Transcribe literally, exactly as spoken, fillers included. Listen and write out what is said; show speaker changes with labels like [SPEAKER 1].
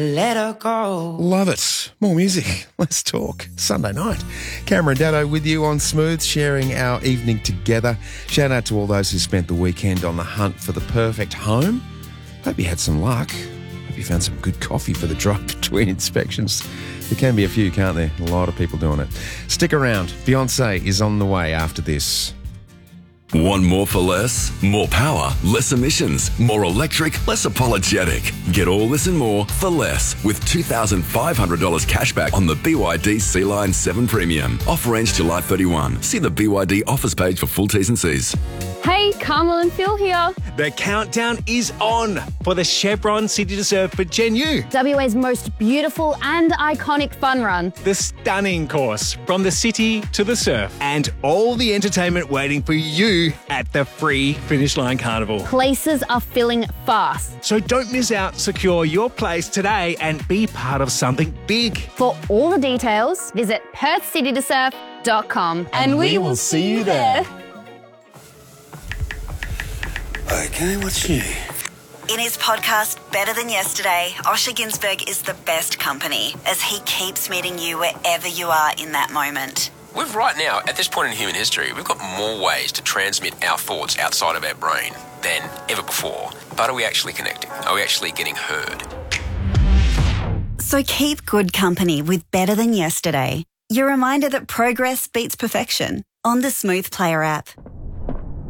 [SPEAKER 1] Let her go.
[SPEAKER 2] Love it. More music. Let's talk. Sunday night. Cameron Daddo with you on Smooth, sharing our evening together. Shout out to all those who spent the weekend on the hunt for the perfect home. Hope you had some luck. Hope you found some good coffee for the drive between inspections. There can be a few, can't there? A lot of people doing it. Stick around. Beyonce is on the way after this.
[SPEAKER 3] Want more for less? More power, less emissions, more electric, less apologetic. Get all this and more for less with two thousand five hundred dollars cashback on the B Y D C-Line seven Premium. Offer ends July thirty-first. See the B Y D offers page for full T's and C's.
[SPEAKER 4] Hey, Carmel and Phil here.
[SPEAKER 5] The countdown is on for the Chevron City to Surf for Gen U.
[SPEAKER 4] W A's most beautiful and iconic fun run.
[SPEAKER 5] The stunning course from the city to the surf. And all the entertainment waiting for you at the free Finish Line Carnival.
[SPEAKER 4] Places are filling fast.
[SPEAKER 5] So don't miss out. Secure your place today and be part of something big.
[SPEAKER 4] For all the details, visit perth city to surf dot com. And, and we, we will see you there.
[SPEAKER 6] Okay, what's new?
[SPEAKER 7] In his podcast, Better Than Yesterday, Osher Ginsberg is the best company as he keeps meeting you wherever you are in that moment.
[SPEAKER 8] We've right now, at this point in human history, we've got more ways to transmit our thoughts outside of our brain than ever before. But are we actually connecting? Are we actually getting heard?
[SPEAKER 7] So keep good company with Better Than Yesterday. Your reminder that progress beats perfection on the Smooth Player app.